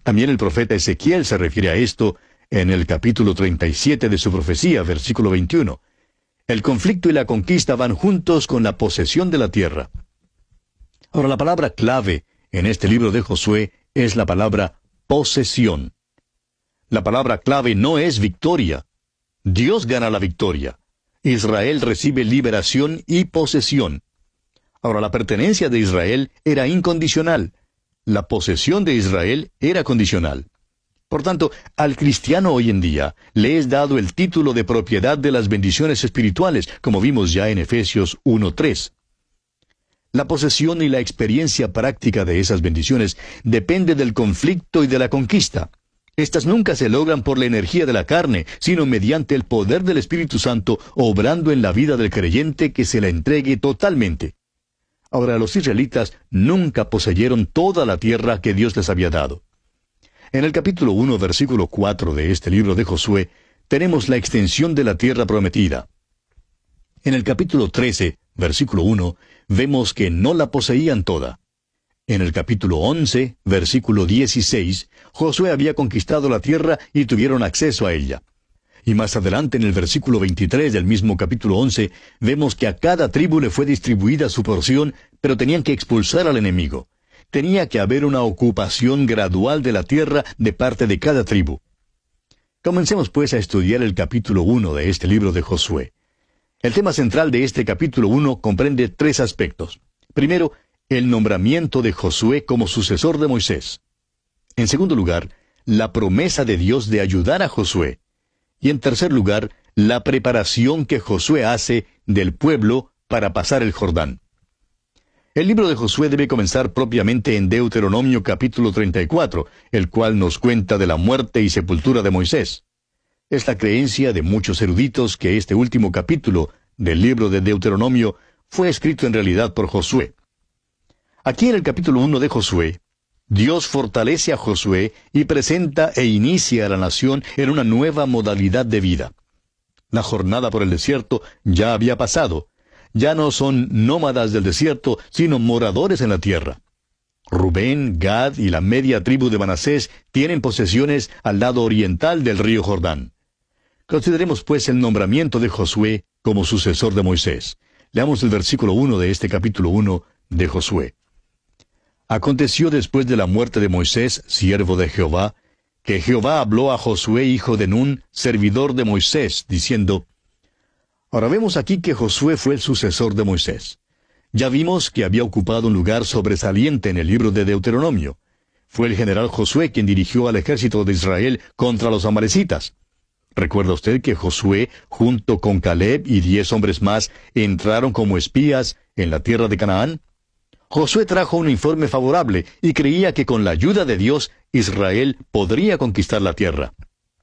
También el profeta Ezequiel se refiere a esto en el capítulo 37 de su profecía, versículo 21. El conflicto y la conquista van juntos con la posesión de la tierra. Ahora, la palabra clave en este libro de Josué es la palabra posesión. La palabra clave no es victoria. Dios gana la victoria. Israel recibe liberación y posesión. Ahora, la pertenencia de Israel era incondicional. La posesión de Israel era condicional. Por tanto, al cristiano hoy en día le es dado el título de propiedad de las bendiciones espirituales, como vimos ya en Efesios 1:3. La posesión y la experiencia práctica de esas bendiciones depende del conflicto y de la conquista. Estas nunca se logran por la energía de la carne, sino mediante el poder del Espíritu Santo obrando en la vida del creyente que se la entregue totalmente. Ahora, los israelitas nunca poseyeron toda la tierra que Dios les había dado. En el capítulo 1, versículo 4 de este libro de Josué, tenemos la extensión de la tierra prometida. En el capítulo 13, versículo 1, vemos que no la poseían toda. En el capítulo 11, versículo 16, Josué había conquistado la tierra y tuvieron acceso a ella. Y más adelante, en el versículo 23 del mismo capítulo 11, vemos que a cada tribu le fue distribuida su porción, pero tenían que expulsar al enemigo. Tenía que haber una ocupación gradual de la tierra de parte de cada tribu. Comencemos pues a estudiar el capítulo 1 de este libro de Josué. El tema central de este capítulo 1 comprende 3 aspectos. Primero, el nombramiento de Josué como sucesor de Moisés. En segundo lugar, la promesa de Dios de ayudar a Josué. Y en tercer lugar, la preparación que Josué hace del pueblo para pasar el Jordán. El libro de Josué debe comenzar propiamente en Deuteronomio capítulo 34, el cual nos cuenta de la muerte y sepultura de Moisés. Es la creencia de muchos eruditos que este último capítulo del libro de Deuteronomio fue escrito en realidad por Josué. Aquí en el capítulo 1 de Josué, Dios fortalece a Josué y presenta e inicia a la nación en una nueva modalidad de vida. La jornada por el desierto ya había pasado. Ya no son nómadas del desierto, sino moradores en la tierra. Rubén, Gad y la media tribu de Manasés tienen posesiones al lado oriental del río Jordán. Consideremos pues el nombramiento de Josué como sucesor de Moisés. Leamos el versículo 1 de este capítulo 1 de Josué. Aconteció después de la muerte de Moisés, siervo de Jehová, que Jehová habló a Josué, hijo de Nun, servidor de Moisés, diciendo... Ahora vemos aquí que Josué fue el sucesor de Moisés. Ya vimos que había ocupado un lugar sobresaliente en el libro de Deuteronomio. Fue el general Josué quien dirigió al ejército de Israel contra los amalecitas. ¿Recuerda usted que Josué, junto con Caleb y 10 hombres más, entraron como espías en la tierra de Canaán? Josué trajo un informe favorable y creía que con la ayuda de Dios, Israel podría conquistar la tierra.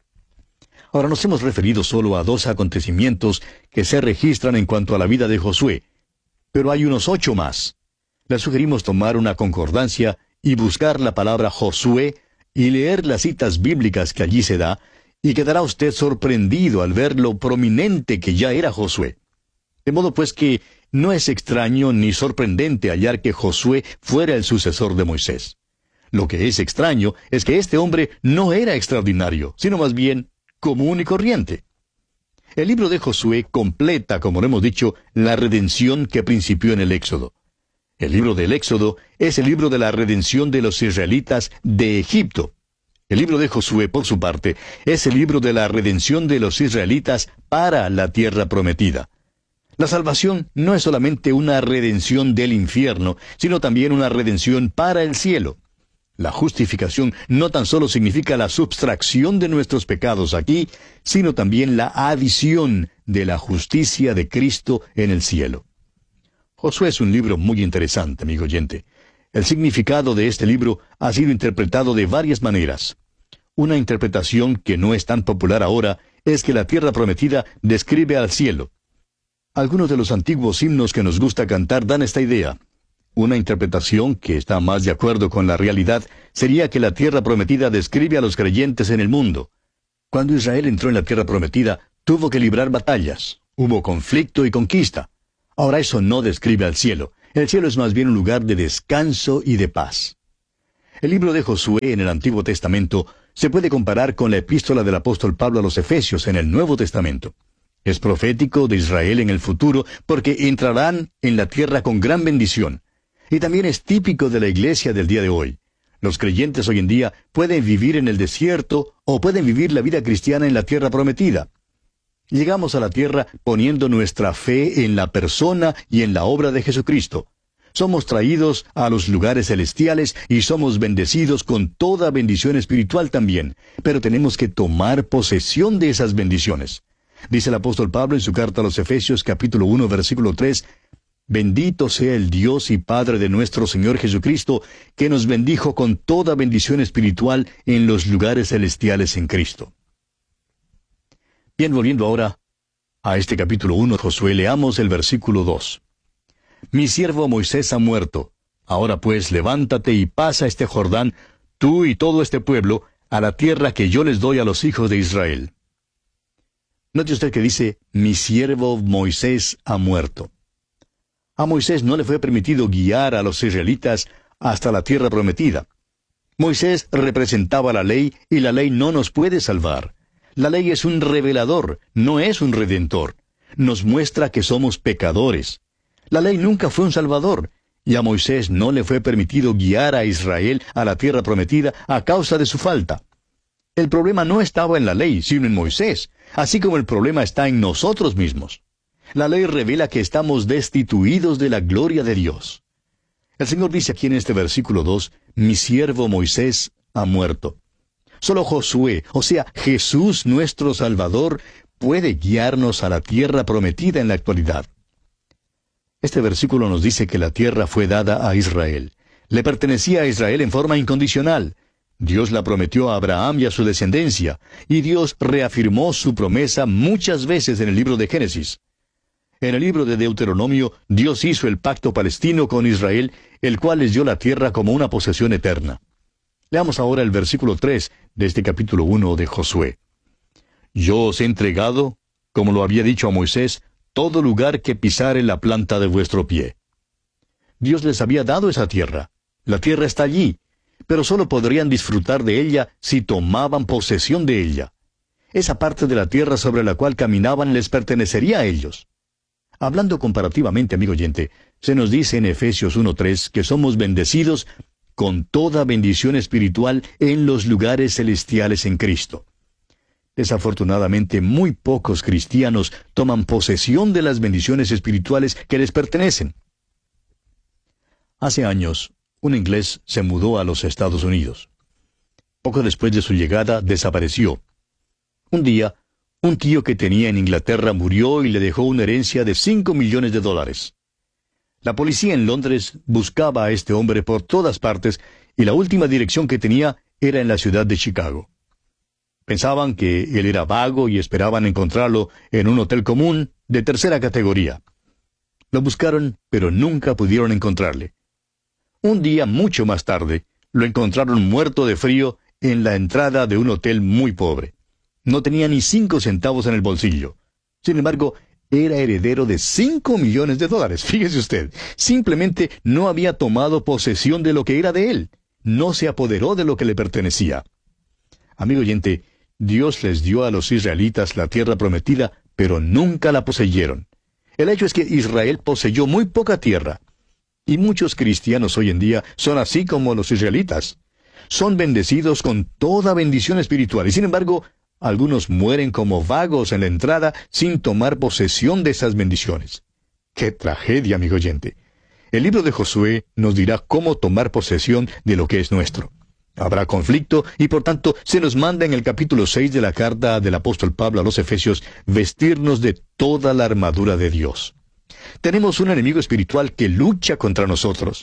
Ahora nos hemos referido solo a 2 acontecimientos que se registran en cuanto a la vida de Josué, pero hay unos 8 más. Le sugerimos tomar una concordancia y buscar la palabra Josué y leer las citas bíblicas que allí se da, y quedará usted sorprendido al ver lo prominente que ya era Josué. De modo pues que no es extraño ni sorprendente hallar que Josué fuera el sucesor de Moisés. Lo que es extraño es que este hombre no era extraordinario, sino más bien común y corriente. El libro de Josué completa, como lo hemos dicho, la redención que principió en el Éxodo. El libro del Éxodo es el libro de la redención de los israelitas de Egipto. El libro de Josué, por su parte, es el libro de la redención de los israelitas para la tierra prometida. La salvación no es solamente una redención del infierno, sino también una redención para el cielo. La justificación no tan solo significa la subtracción de nuestros pecados aquí, sino también la adición de la justicia de Cristo en el cielo. Josué es un libro muy interesante, amigo oyente. El significado de este libro ha sido interpretado de varias maneras. Una interpretación que no es tan popular ahora es que la tierra prometida describe al cielo. Algunos de los antiguos himnos que nos gusta cantar dan esta idea. Una interpretación que está más de acuerdo con la realidad sería que la tierra prometida describe a los creyentes en el mundo. Cuando Israel entró en la tierra prometida, tuvo que librar batallas. Hubo conflicto y conquista. Ahora eso no describe al cielo. El cielo es más bien un lugar de descanso y de paz. El libro de Josué en el Antiguo Testamento se puede comparar con la epístola del apóstol Pablo a los Efesios en el Nuevo Testamento. Es profético de Israel en el futuro porque entrarán en la tierra con gran bendición. Y también es típico de la iglesia del día de hoy. Los creyentes hoy en día pueden vivir en el desierto o pueden vivir la vida cristiana en la tierra prometida. Llegamos a la tierra poniendo nuestra fe en la persona y en la obra de Jesucristo. Somos traídos a los lugares celestiales y somos bendecidos con toda bendición espiritual también, pero tenemos que tomar posesión de esas bendiciones. Dice el apóstol Pablo en su carta a los Efesios capítulo 1 versículo 3, «Bendito sea el Dios y Padre de nuestro Señor Jesucristo, que nos bendijo con toda bendición espiritual en los lugares celestiales en Cristo». Bien, volviendo ahora a este capítulo 1 de Josué, leamos el versículo 2. «Mi siervo Moisés ha muerto. Ahora pues levántate y pasa este Jordán, tú y todo este pueblo, a la tierra que yo les doy a los hijos de Israel». Note usted que dice, «Mi siervo Moisés ha muerto». A Moisés no le fue permitido guiar a los israelitas hasta la tierra prometida. Moisés representaba la ley y la ley no nos puede salvar. La ley es un revelador, no es un redentor. Nos muestra que somos pecadores. La ley nunca fue un salvador, y a Moisés no le fue permitido guiar a Israel a la tierra prometida a causa de su falta. El problema no estaba en la ley, sino en Moisés, así como el problema está en nosotros mismos. La ley revela que estamos destituidos de la gloria de Dios. El Señor dice aquí en este versículo 2, «Mi siervo Moisés ha muerto». Solo Josué, o sea, Jesús nuestro Salvador, puede guiarnos a la tierra prometida en la actualidad. Este versículo nos dice que la tierra fue dada a Israel. Le pertenecía a Israel en forma incondicional. Dios la prometió a Abraham y a su descendencia, y Dios reafirmó su promesa muchas veces en el libro de Génesis. En el libro de Deuteronomio, Dios hizo el pacto palestino con Israel, el cual les dio la tierra como una posesión eterna. Leamos ahora el versículo 3 de este capítulo 1 de Josué. «Yo os he entregado, como lo había dicho a Moisés, todo lugar que pisare la planta de vuestro pie». Dios les había dado esa tierra. La tierra está allí, pero solo podrían disfrutar de ella si tomaban posesión de ella. Esa parte de la tierra sobre la cual caminaban les pertenecería a ellos. Hablando comparativamente, amigo oyente, se nos dice en Efesios 1:3 que somos bendecidos con toda bendición espiritual en los lugares celestiales en Cristo. Desafortunadamente, muy pocos cristianos toman posesión de las bendiciones espirituales que les pertenecen. Hace años, un inglés se mudó a los Estados Unidos. Poco después de su llegada, desapareció. Un día, un tío que tenía en Inglaterra murió y le dejó una herencia de $5 millones. La policía en Londres buscaba a este hombre por todas partes y la última dirección que tenía era en la ciudad de Chicago. Pensaban que él era vago y esperaban encontrarlo en un hotel común de tercera categoría. Lo buscaron, pero nunca pudieron encontrarle. Un día mucho más tarde, lo encontraron muerto de frío en la entrada de un hotel muy pobre. No tenía ni 5 centavos en el bolsillo. Sin embargo, era heredero de $5 millones. Fíjese usted, simplemente no había tomado posesión de lo que era de él. No se apoderó de lo que le pertenecía. Amigo oyente, Dios les dio a los israelitas la tierra prometida, pero nunca la poseyeron. El hecho es que Israel poseyó muy poca tierra. Y muchos cristianos hoy en día son así como los israelitas. Son bendecidos con toda bendición espiritual, y sin embargo, algunos mueren como vagos en la entrada sin tomar posesión de esas bendiciones. ¡Qué tragedia, amigo oyente! El libro de Josué nos dirá cómo tomar posesión de lo que es nuestro. Habrá conflicto y por tanto se nos manda en el capítulo 6 de la carta del apóstol Pablo a los Efesios vestirnos de toda la armadura de Dios. Tenemos un enemigo espiritual que lucha contra nosotros.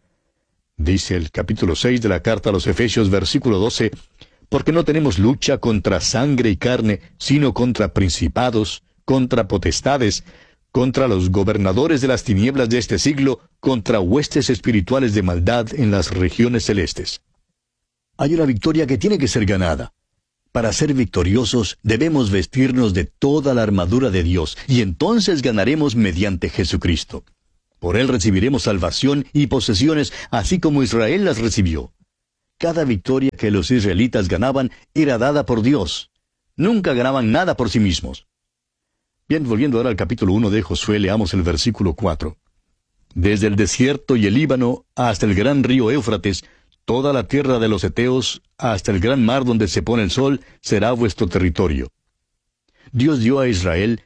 Dice el capítulo 6 de la carta a los Efesios, versículo 12, «Porque no tenemos lucha contra sangre y carne, sino contra principados, contra potestades, contra los gobernadores de las tinieblas de este siglo, contra huestes espirituales de maldad en las regiones celestes». Hay una victoria que tiene que ser ganada. Para ser victoriosos debemos vestirnos de toda la armadura de Dios, y entonces ganaremos mediante Jesucristo. Por Él recibiremos salvación y posesiones, así como Israel las recibió. Cada victoria que los israelitas ganaban era dada por Dios. Nunca ganaban nada por sí mismos. Bien, volviendo ahora al capítulo 1 de Josué, leamos el versículo 4. Desde el desierto y el Líbano hasta el gran río Éufrates, toda la tierra de los heteos, hasta el gran mar donde se pone el sol, será vuestro territorio. Dios dio a Israel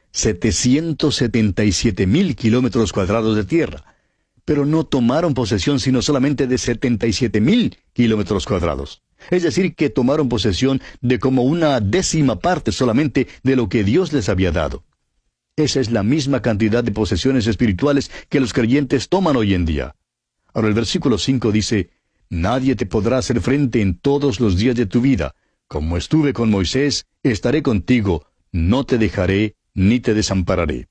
777,000 kilómetros cuadrados de tierra, pero no tomaron posesión sino solamente de 77,000 kilómetros cuadrados. Es decir, que tomaron posesión de como una décima parte solamente de lo que Dios les había dado. Esa es la misma cantidad de posesiones espirituales que los creyentes toman hoy en día. Ahora el versículo 5 dice, Nadie te podrá hacer frente en todos los días de tu vida. Como estuve con Moisés, estaré contigo, no te dejaré ni te desampararé.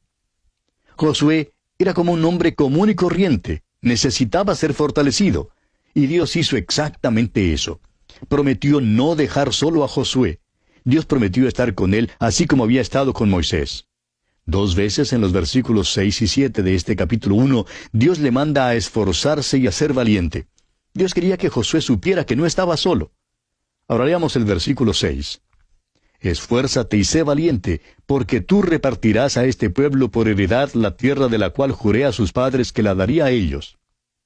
Josué era como un hombre común y corriente, necesitaba ser fortalecido, y Dios hizo exactamente eso. Prometió no dejar solo a Josué. Dios prometió estar con él, así como había estado con Moisés. 2 veces en los versículos 6 y 7 de este capítulo 1, Dios le manda a esforzarse y a ser valiente. Dios quería que Josué supiera que no estaba solo. Ahora leamos el versículo 6. Esfuérzate y sé valiente, porque tú repartirás a este pueblo por heredad la tierra de la cual juré a sus padres que la daría a ellos.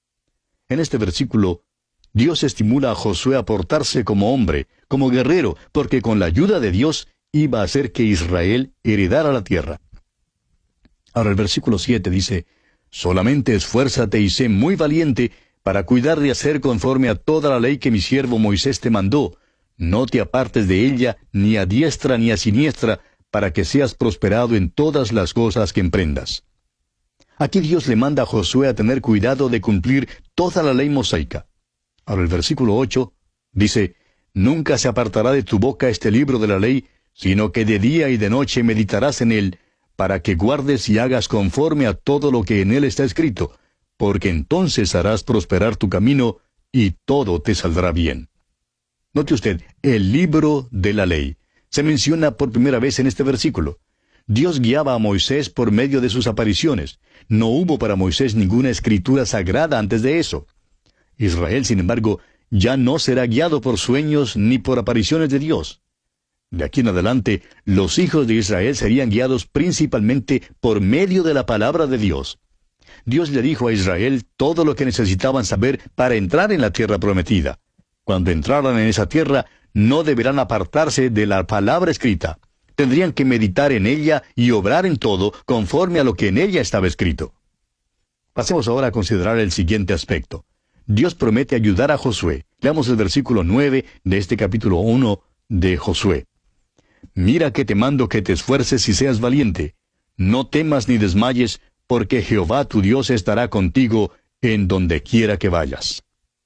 En este versículo, Dios estimula a Josué a portarse como hombre, como guerrero, porque con la ayuda de Dios iba a hacer que Israel heredara la tierra. Ahora el versículo 7 dice, Solamente esfuérzate y sé muy valiente para cuidar de hacer conforme a toda la ley que mi siervo Moisés te mandó. No te apartes de ella, ni a diestra ni a siniestra, para que seas prosperado en todas las cosas que emprendas. Aquí Dios le manda a Josué a tener cuidado de cumplir toda la ley mosaica. Ahora el versículo 8 dice, Nunca se apartará de tu boca este libro de la ley, sino que de día y de noche meditarás en él, para que guardes y hagas conforme a todo lo que en él está escrito, porque entonces harás prosperar tu camino, y todo te saldrá bien. Note usted, el libro de la ley. Se menciona por primera vez en este versículo. Dios guiaba a Moisés por medio de sus apariciones. No hubo para Moisés ninguna escritura sagrada antes de eso. Israel, sin embargo, ya no será guiado por sueños ni por apariciones de Dios. De aquí en adelante, los hijos de Israel serían guiados principalmente por medio de la palabra de Dios. Dios le dijo a Israel todo lo que necesitaban saber para entrar en la tierra prometida. Cuando entraran en esa tierra, no deberán apartarse de la palabra escrita. Tendrían que meditar en ella y obrar en todo conforme a lo que en ella estaba escrito. Pasemos ahora a considerar el siguiente aspecto. Dios promete ayudar a Josué. Leamos el versículo 9 de este capítulo 1 de Josué. Mira que te mando que te esfuerces y seas valiente. No temas ni desmayes, porque Jehová tu Dios estará contigo en donde quiera que vayas.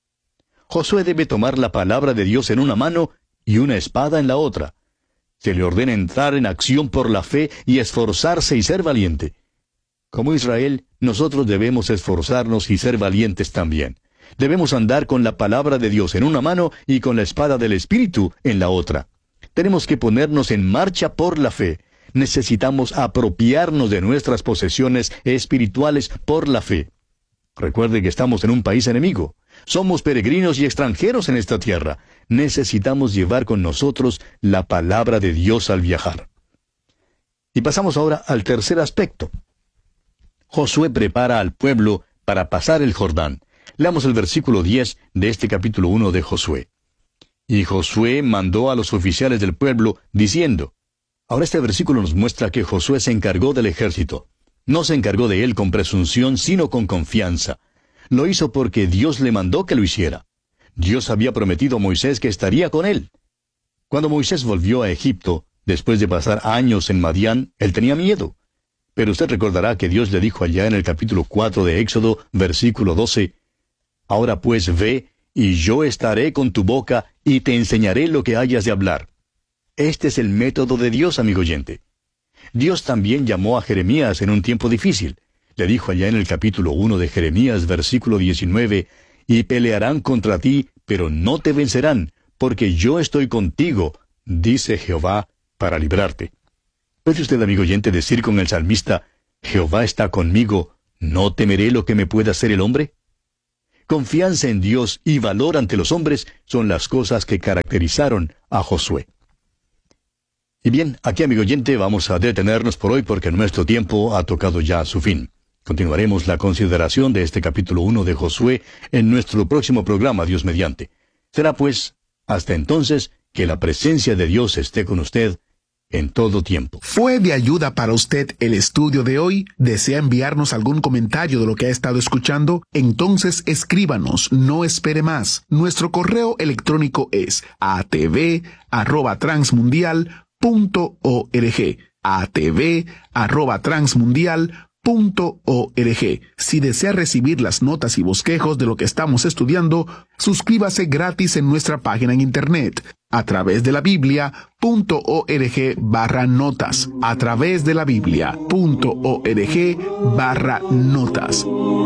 Josué debe tomar la palabra de Dios en una mano y una espada en la otra. Se le ordena entrar en acción por la fe y esforzarse y ser valiente. Como Israel, nosotros debemos esforzarnos y ser valientes también. Debemos andar con la palabra de Dios en una mano y con la espada del Espíritu en la otra. Tenemos que ponernos en marcha por la fe. Necesitamos apropiarnos de nuestras posesiones espirituales por la fe. Recuerde que estamos en un país enemigo. Somos peregrinos y extranjeros en esta tierra. Necesitamos llevar con nosotros la palabra de Dios al viajar. Y pasamos ahora al tercer aspecto. Josué prepara al pueblo para pasar el Jordán. Leamos el versículo 10 de este capítulo 1 de Josué. Y Josué mandó a los oficiales del pueblo, diciendo... Ahora este versículo nos muestra que Josué se encargó del ejército. No se encargó de él con presunción, sino con confianza. Lo hizo porque Dios le mandó que lo hiciera. Dios había prometido a Moisés que estaría con él. Cuando Moisés volvió a Egipto, después de pasar años en Madián, él tenía miedo. Pero usted recordará que Dios le dijo allá en el capítulo 4 de Éxodo, versículo 12, Ahora pues ve, y yo estaré con tu boca, y te enseñaré lo que hayas de hablar. Este es el método de Dios, amigo oyente. Dios también llamó a Jeremías en un tiempo difícil. Le dijo allá en el capítulo 1 de Jeremías, versículo 19, Y pelearán contra ti, pero no te vencerán, porque yo estoy contigo, dice Jehová, para librarte. ¿Puede usted, amigo oyente, decir con el salmista, Jehová está conmigo, no temeré lo que me pueda hacer el hombre? confianza en Dios y valor ante los hombres son las cosas que caracterizaron a Josué. Y bien, aquí, amigo oyente, vamos a detenernos por hoy porque nuestro tiempo ha tocado ya su fin. Continuaremos la consideración de este capítulo 1 de Josué en nuestro próximo programa, Dios mediante. Será pues, hasta entonces, que la presencia de Dios esté con usted en todo tiempo. ¿Fue de ayuda para usted el estudio de hoy? ¿Desea enviarnos algún comentario de lo que ha estado escuchando? Entonces escríbanos, no espere más. Nuestro correo electrónico es atv@transmundial.org. atv@transmundial.org. Si desea recibir las notas y bosquejos de lo que estamos estudiando, suscríbase gratis en nuestra página en internet, a través de la Biblia.org/notas. a través de la Biblia.org/notas.